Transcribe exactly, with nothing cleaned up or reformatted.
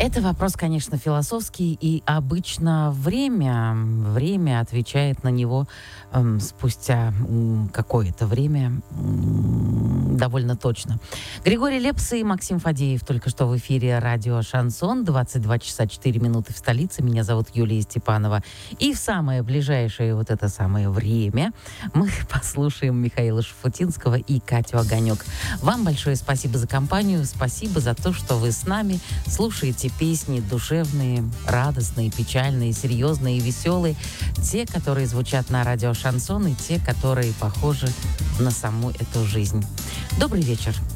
Это вопрос, конечно, философский, и обычно время, время отвечает на него эм, спустя м, какое-то время м, довольно точно. Григорий Лепс и Максим Фадеев только что в эфире радио «Шансон». двадцать два часа четыре минуты в столице. Меня зовут Юлия Степанова. И в самое ближайшее вот это самое время мы послушаем Михаила Шуфутинского и Катю Огонек. Вам большое спасибо за компанию, спасибо за то, что вы с нами слушаете песни душевные, радостные, печальные, серьезные и веселые. Те, которые звучат на радио «Шансон», и те, которые похожи на саму эту жизнь. Добрый вечер.